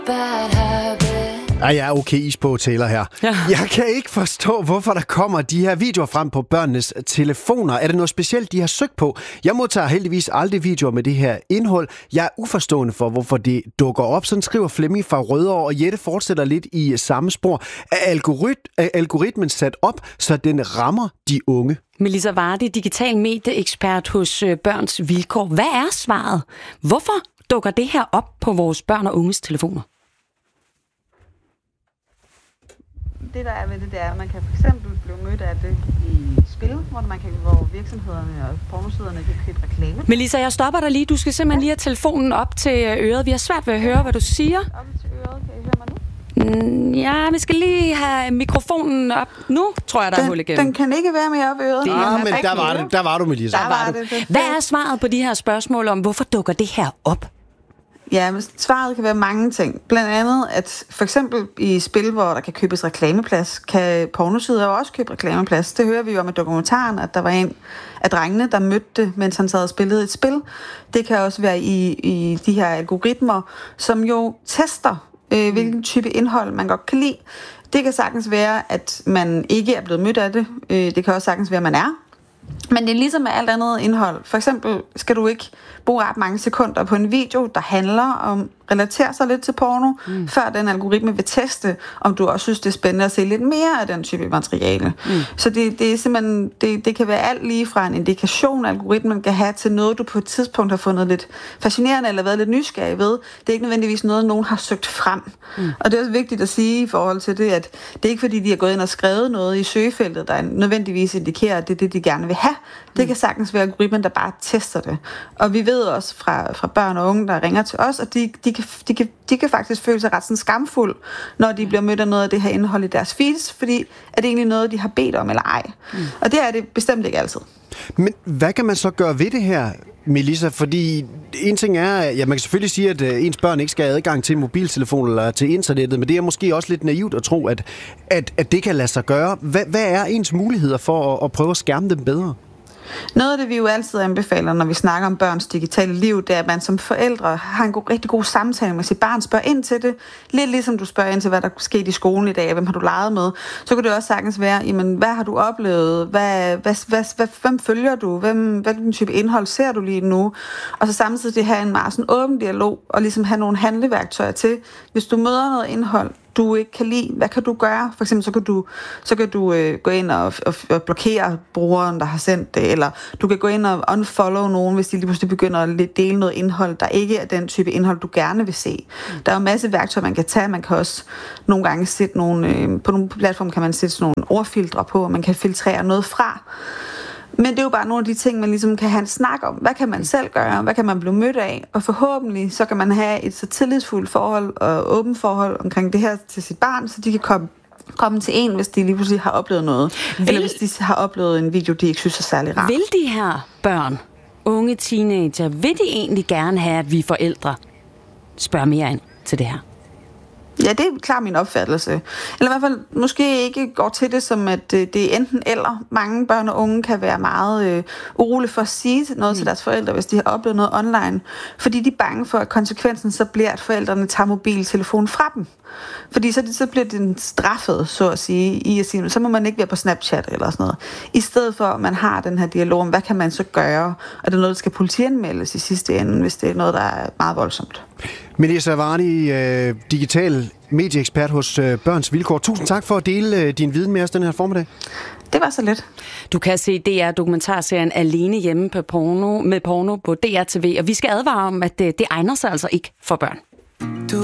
Jeg er okay is på Taylor her. Ja. Jeg kan ikke forstå, hvorfor der kommer de her videoer frem på børnenes telefoner. Er det noget specielt, de har søgt på? Jeg modtager heldigvis aldrig videoer med det her indhold. Jeg er uforstående for, hvorfor det dukker op. Sådan skriver Flemming fra Rødovre, og Jette fortsætter lidt i samme spor. Er algoritmen sat op, så den rammer de unge? Melissa Vardy, digital medieekspert hos Børns Vilkår. Hvad er svaret? Hvorfor dukker det her op på vores børn og unges telefoner? Det, der er ved det, er, at man kan for eksempel blive mødt af det i spil, hvor virksomhederne og pornosiderne kan købe reklame. Melissa, jeg stopper dig lige. Du skal simpelthen lige have telefonen op til øret. Vi har svært ved at høre, hvad du siger. Op til øret. Kan I høre mig nu? Ja, vi skal lige have mikrofonen op. Nu tror jeg, der er hul igennem. Den kan ikke være mere op i øret. Men der var du, Melissa. Der var det. Hvad er svaret på de her spørgsmål om, hvorfor dukker det her op? Ja, men svaret kan være mange ting. Blandt andet, at for eksempel i spil, hvor der kan købes reklameplads, kan pornosider jo også købe reklameplads. Det hører vi jo om i dokumentaren, at der var en af drengene, der mødte det, mens han sad og spillede et spil. Det kan også være i de her algoritmer, som jo tester, hvilken type indhold man godt kan lide. Det kan sagtens være, at man ikke er blevet mødt af det. Det kan også sagtens være, at man er. Men det er ligesom med alt andet indhold. For eksempel skal du ikke bruge ret mange sekunder på en video, der handler om, relaterer sig lidt til porno, før den algoritme vil teste, om du også synes, det er spændende at se lidt mere af den type materiale. Så det er simpelthen, det kan være alt lige fra en indikation, algoritmen kan have, til noget, du på et tidspunkt har fundet lidt fascinerende, eller været lidt nysgerrig ved. Det er ikke nødvendigvis noget, nogen har søgt frem. Og det er også vigtigt at sige i forhold til det, at det er ikke fordi, de har gået ind og skrevet noget i søgefeltet, der nødvendigvis indikerer, at det er det, de gerne vil have. Det kan sagtens være algoritmen, der bare tester det. Og vi ved også fra børn og unge, der ringer til os, at de kan faktisk føle sig ret sådan skamfuld, når de bliver mødt af noget af det her indhold i deres feeds, fordi er det egentlig noget, de har bedt om eller ej. Og det er det bestemt ikke altid. Men hvad kan man så gøre ved det her, Melissa? Fordi en ting er, ja, man kan selvfølgelig sige, at ens børn ikke skal have adgang til mobiltelefon eller til internettet, men det er måske også lidt naivt at tro, at det kan lade sig gøre. Hvad er ens muligheder for at prøve at skærme dem bedre? Noget af det, vi jo altid anbefaler, når vi snakker om børns digitale liv, det er, at man som forældre har en rigtig god samtale med sit barn, spørger ind til det. Lidt ligesom du spørger ind til, hvad der skete i skolen i dag, hvem har du leget med. Så kan det også sagtens være, jamen, hvad har du oplevet? Hvem følger du? Hvilken type indhold ser du lige nu? Og så samtidig have en meget sådan åben dialog, og ligesom have nogle handleværktøjer til, hvis du møder noget indhold, du ikke kan lide, hvad kan du gøre? For eksempel så kan du gå ind og blokere brugeren, der har sendt det, eller du kan gå ind og unfollow nogen, hvis de lige pludselig begynder at dele noget indhold, der ikke er den type indhold, du gerne vil se. Der er jo en masse værktøjer, man kan tage. Man kan også nogle gange sætte på nogle platforme kan man sætte sådan nogle ordfiltre på, og man kan filtrere noget fra. Men det er jo bare nogle af de ting, man ligesom kan have en snak om. Hvad kan man selv gøre? Hvad kan man blive mødt af? Og forhåbentlig så kan man have et så tillidsfuldt forhold og åbent forhold omkring det her til sit barn, så de kan komme til en, hvis de lige pludselig har oplevet noget. Eller hvis de har oplevet en video, de ikke synes er særlig rar. Vil de her børn, unge teenager, vil de egentlig gerne have, at vi forældre spørger mere ind til det her? Ja, det er klart min opfattelse. Eller i hvert fald måske ikke går til det som, at det er enten eller. Mange børn og unge kan være meget urolige for at sige noget til deres forældre, hvis de har oplevet noget online. Fordi de er bange for, at konsekvensen så bliver, at forældrene tager mobiltelefonen fra dem. Fordi så bliver den straffet, så at sige, i at sige, så må man ikke være på Snapchat eller sådan noget. I stedet for, at man har den her dialog om, hvad kan man så gøre? Og det er noget, der skal politianmeldes i sidste ende, hvis det er noget, der er meget voldsomt. Melissa Vardy, digital medieekspert hos Børns Vilkår. Tusind tak for at dele din viden med os den her formiddag. Det var så let. Du kan se DR-dokumentarserien Alene hjemme med porno på DR TV, og vi skal advare om, at det egner sig altså ikke for børn.